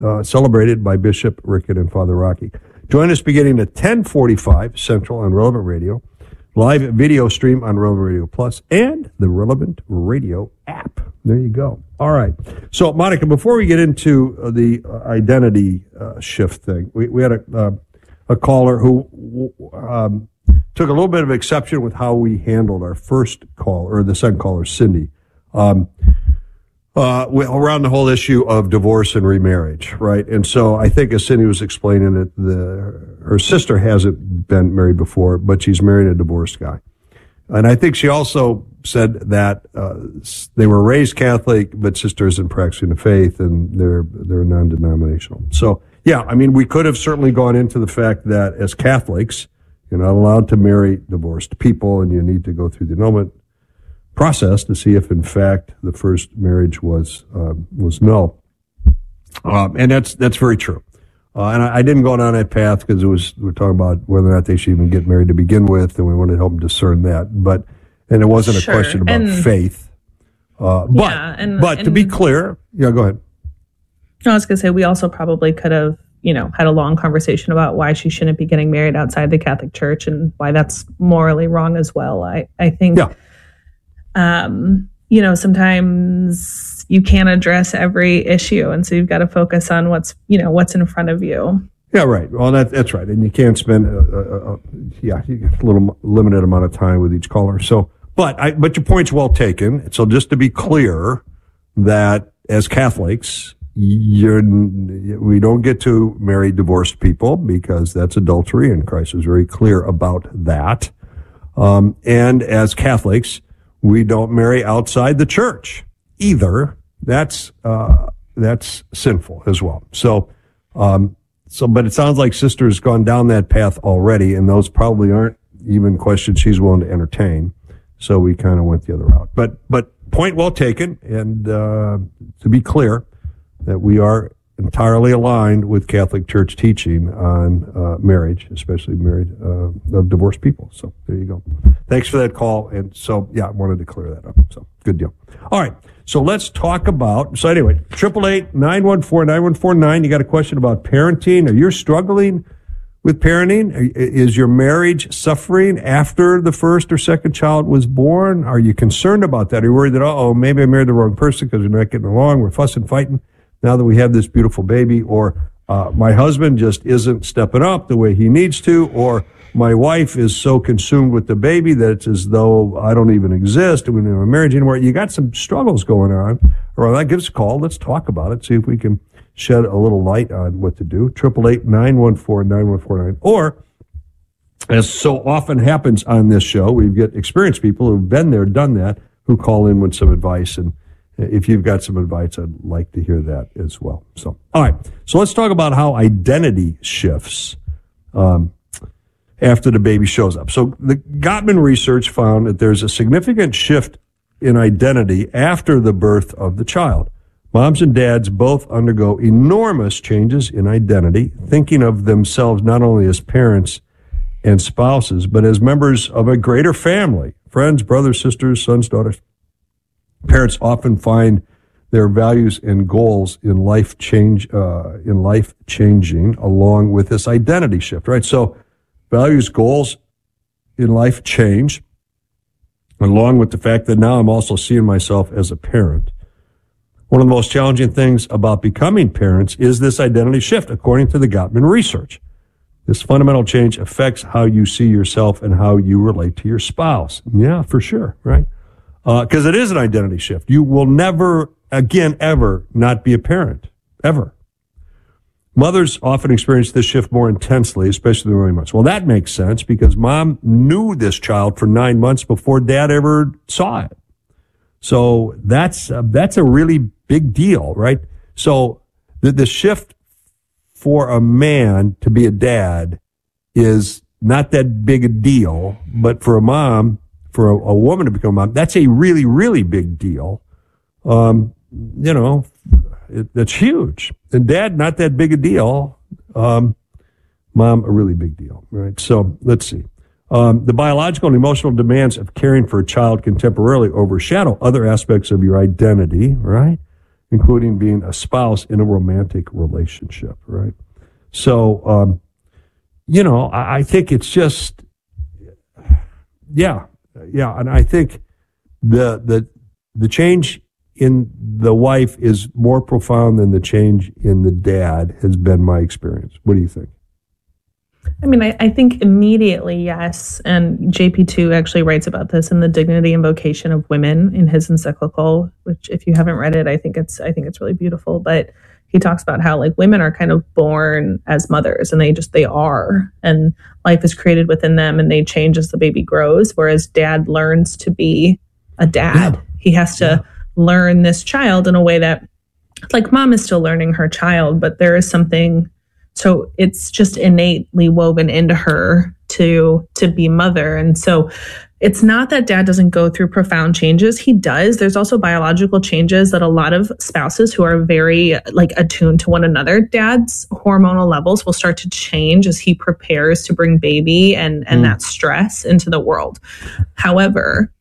celebrated by Bishop Rickett and Father Rocky. Join us beginning at 10:45 Central on Relevant Radio, live video stream on Relevant Radio Plus, and the Relevant Radio app. There you go. All right. So, Monica, before we get into the identity shift thing, we had a caller who took a little bit of exception with how we handled our first call, or the second caller, Cindy, around the whole issue of divorce and remarriage, right? And so I think, as Cindy was explaining it, her sister hasn't been married before, but she's married a divorced guy. And I think she also said that they were raised Catholic, but sister isn't practicing the faith, and they're non-denominational. So, yeah, I mean, we could have certainly gone into the fact that as Catholics, you're not allowed to marry divorced people, and you need to go through the annulment process to see if, in fact, the first marriage was null. And that's very true. And I didn't go down that path because we're talking about whether or not they should even get married to begin with, and we wanted to help them discern that. And it wasn't a question about faith. But to be clear, go ahead. I was going to say, we also probably could have, had a long conversation about why she shouldn't be getting married outside the Catholic Church and why that's morally wrong as well. I think, sometimes you can't address every issue. And so you've got to focus on what's in front of you. Yeah, right. Well, that's right. And you can't spend a little limited amount of time with each caller. So, but your point's well taken. So just to be clear that as Catholics, we don't get to marry divorced people because that's adultery, and Christ is very clear about that. And as Catholics, we don't marry outside the church either. That's sinful as well. So, but it sounds like Sister has gone down that path already, and those probably aren't even questions she's willing to entertain. So we kind of went the other route. But point well taken, and to be clear, that we are entirely aligned with Catholic Church teaching on marriage, especially married of divorced people. So there you go. Thanks for that call. And so, I wanted to clear that up. So good deal. All right. So let's talk about, 888-914-9149. You got a question about parenting, or you're struggling with parenting? Is your marriage suffering after the first or second child was born? Are you concerned about that? Are you worried that, maybe I married the wrong person because we're not getting along, we're fussing, fighting now that we have this beautiful baby? Or my husband just isn't stepping up the way he needs to, or my wife is so consumed with the baby that it's as though I don't even exist and we don't have a marriage anymore. You got some struggles going on. Or that, give us a call. Let's talk about it. See if we can shed a little light on what to do. 888-914-9149. Or, as so often happens on this show, we get experienced people who've been there, done that, who call in with some advice. And if you've got some advice, I'd like to hear that as well. So, all right. So let's talk about how identity shifts after the baby shows up. So the Gottman research found that there's a significant shift in identity after the birth of the child. Moms and dads both undergo enormous changes in identity, thinking of themselves not only as parents and spouses, but as members of a greater family, friends, brothers, sisters, sons, daughters. Parents often find their values and goals in life changing along with this identity shift, right? So values, goals in life change, along with the fact that now I'm also seeing myself as a parent. One of the most challenging things about becoming parents is this identity shift, according to the Gottman research. This fundamental change affects how you see yourself and how you relate to your spouse. Yeah, for sure, right? Because it is an identity shift. You will never, again, ever not be a parent, ever. Mothers often experience this shift more intensely, especially in the early months. Well, that makes sense because mom knew this child for 9 months before dad ever saw it. So that's a really big deal, right? So the shift for a man to be a dad is not that big a deal, but for a mom, for a woman to become a mom, that's a really, really big deal. That's huge. And dad, not that big a deal. Mom, a really big deal, right? So let's see. The biological and emotional demands of caring for a child can temporarily overshadow other aspects of your identity, right? including being a spouse in a romantic relationship, right? So, I think it's just, yeah. And I think the change in the wife is more profound than the change in the dad has been my experience. What do you think? I mean, I think immediately, yes. And JP2 actually writes about this in The Dignity and Vocation of Women in his encyclical, which if you haven't read it, I think it's really beautiful. But he talks about how like women are kind of born as mothers and they are, and life is created within them and they change as the baby grows. Whereas dad learns to be a dad. Yeah. He has to learn this child in a way that like mom is still learning her child, but there is something. So it's just innately woven into her to be mother. And so it's not that dad doesn't go through profound changes. He does. There's also biological changes that a lot of spouses who are very like attuned to one another, dad's hormonal levels will start to change as he prepares to bring baby and that stress into the world. However,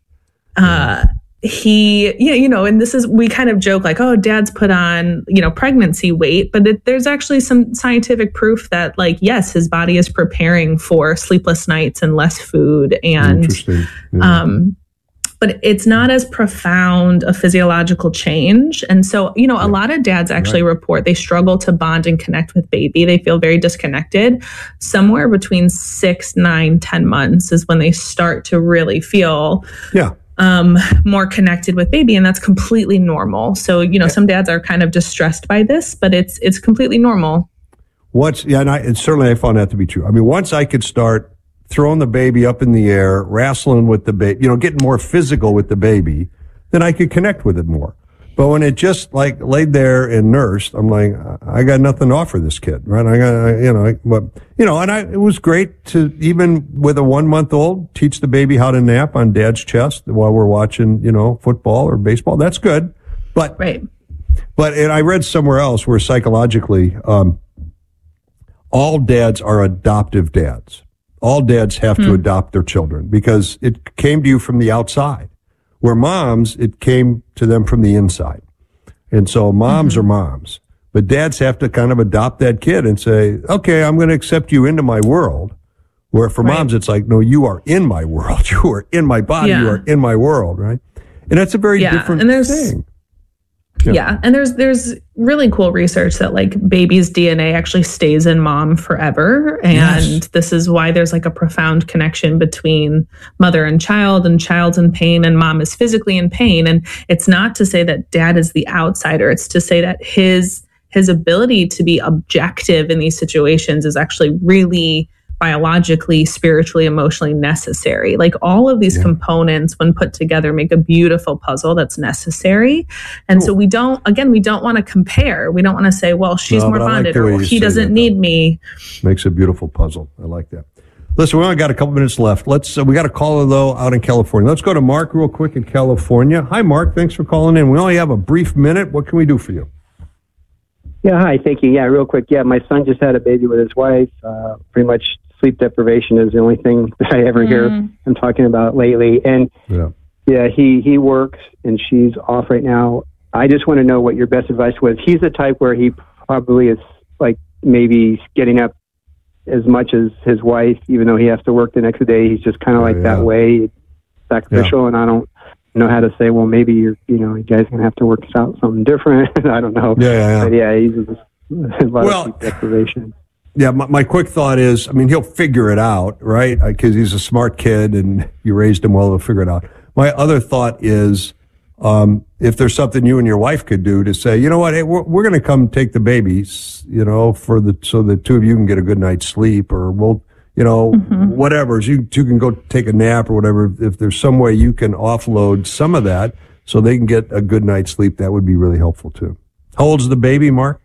and this is, we kind of joke like, oh, dad's put on, pregnancy weight, but there's actually some scientific proof that like, yes, his body is preparing for sleepless nights and less food. And, but it's not as profound a physiological change. And so, a lot of dads actually report they struggle to bond and connect with baby. They feel very disconnected. Somewhere between 6, 9, 10 months is when they start to really feel more connected with baby, and that's completely normal. So, some dads are kind of distressed by this, but it's completely normal. And certainly I found that to be true. I mean, once I could start throwing the baby up in the air, wrestling with the baby, getting more physical with the baby, then I could connect with it more. But when it just like laid there and nursed, I'm like, I got nothing to offer this kid, right? It was great to, even with a 1-month-old, teach the baby how to nap on dad's chest while we're watching, football or baseball. That's good. But I read somewhere else where psychologically, all dads are adoptive dads. All dads have to adopt their children because it came to you from the outside. Where moms, it came to them from the inside. And so moms are moms. But dads have to kind of adopt that kid and say, okay, I'm going to accept you into my world. Where for moms, it's like, no, you are in my world. You are in my body. You are in my world, right? And that's a very different thing. And there's really cool research that like baby's DNA actually stays in mom forever. And this is why there's like a profound connection between mother and child's in pain and mom is physically in pain. And it's not to say that dad is the outsider. It's to say that his ability to be objective in these situations is actually really biologically, spiritually, emotionally necessary. Like all of these components, when put together, make a beautiful puzzle that's necessary. And so we don't want to compare. We don't want to say, well, she's more bonded or he doesn't need me. Makes a beautiful puzzle. I like that. Listen, we only got a couple minutes left. We got a caller though out in California. Let's go to Mark real quick in California. Hi, Mark. Thanks for calling in. We only have a brief minute. What can we do for you? Yeah, hi. Thank you. Yeah, real quick. Yeah, my son just had a baby with his wife. Pretty much sleep deprivation is the only thing that I ever hear him talking about lately. And he works and she's off right now. I just want to know what your best advice was. He's the type where he probably is like maybe getting up as much as his wife, even though he has to work the next day. He's just kind of that way, sacrificial. And I don't know how to say, well, maybe you guys going to have to work out something different. I don't know. But he's a lot of sleep deprivation. Yeah, my quick thought is, I mean, he'll figure it out, right? Because he's a smart kid and you raised him well, he'll figure it out. My other thought is, if there's something you and your wife could do to say, you know what, hey, we're going to come take the babies, so the two of you can get a good night's sleep, or we'll, whatever. So you two can go take a nap or whatever. If there's some way you can offload some of that so they can get a good night's sleep, that would be really helpful too. How old's the baby, Mark?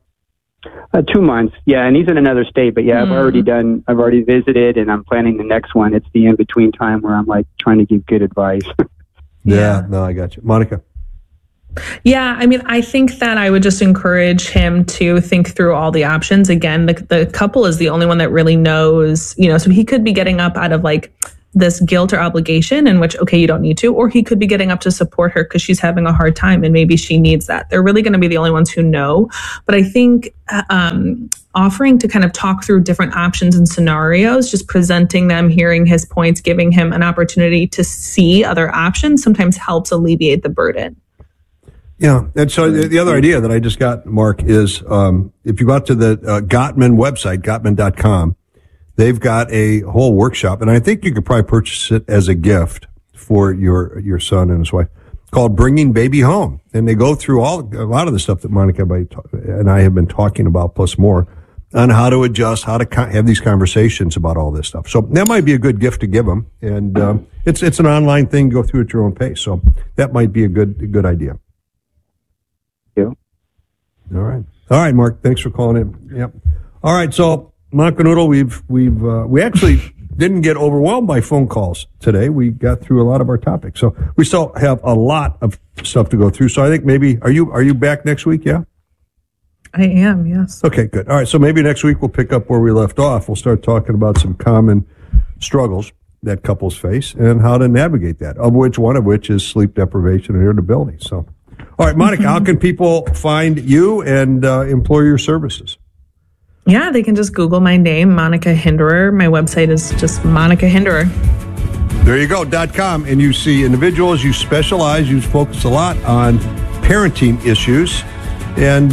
2 months. Yeah, and he's in another state, but I've already visited and I'm planning the next one. It's the in-between time where I'm like trying to give good advice. No, I got you. Monica? Yeah, I mean, I think that I would just encourage him to think through all the options. Again, the couple is the only one that really knows, so he could be getting up out of like this guilt or obligation in which, okay, you don't need to, or he could be getting up to support her because she's having a hard time and maybe she needs that. They're really going to be the only ones who know. But I think offering to kind of talk through different options and scenarios, just presenting them, hearing his points, giving him an opportunity to see other options sometimes helps alleviate the burden. Yeah. And so the other idea that I just got, Mark, is if you go out to the Gottman website, Gottman.com, they've got a whole workshop, and I think you could probably purchase it as a gift for your son and his wife, called Bringing Baby Home. And they go through a lot of the stuff that Monica and I have been talking about, plus more, on how to adjust, how to have these conversations about all this stuff. So that might be a good gift to give them. And it's an online thing. Go through at your own pace. So that might be a good idea. Yeah. All right. All right, Mark. Thanks for calling in. Yep. All right. So, Monica Noodle, we actually didn't get overwhelmed by phone calls today. We got through a lot of our topics, so we still have a lot of stuff to go through. So I think maybe are you back next week? Yeah, I am. Yes. Okay, good. All right, so maybe next week we'll pick up where we left off. We'll start talking about some common struggles that couples face and how to navigate that. One of which is sleep deprivation and irritability. So, all right, Monica, how can people find you and employ your services? Yeah, they can just Google my name, Monica Hinderer. My website is just Monica Hinderer. There you go, .com. And you see individuals, you specialize, you focus a lot on parenting issues. And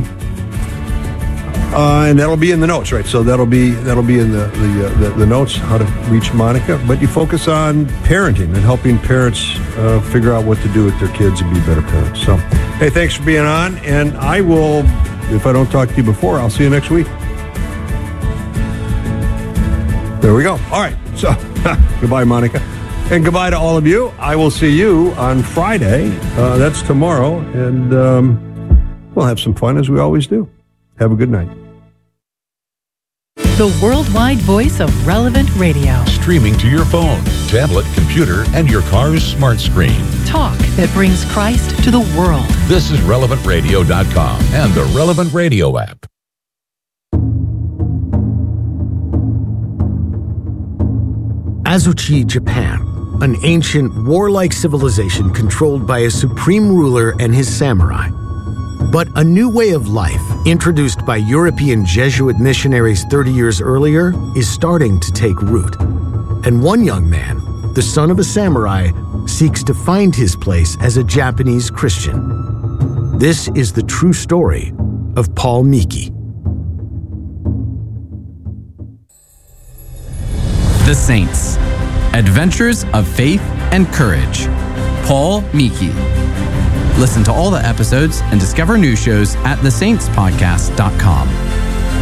that'll be in the notes, right? So that'll be in the notes, how to reach Monica. But you focus on parenting and helping parents figure out what to do with their kids and be better parents. So, hey, thanks for being on. And I will... If I don't talk to you before, I'll see you next week. There we go. All right. So, goodbye, Monica. And goodbye to all of you. I will see you on Friday. That's tomorrow. And we'll have some fun as we always do. Have a good night. The worldwide voice of Relevant Radio. Streaming to your phone, tablet, computer, and your car's smart screen. Talk that brings Christ to the world. This is RelevantRadio.com and the Relevant Radio app. Azuchi, Japan, an ancient warlike civilization controlled by a supreme ruler and his samurai. But a new way of life, introduced by European Jesuit missionaries 30 years earlier, is starting to take root. And one young man, the son of a samurai, seeks to find his place as a Japanese Christian. This is the true story of Paul Miki. The Saints. Adventures of Faith and Courage. Paul Miki. Listen to all the episodes and discover new shows at thesaintspodcast.com.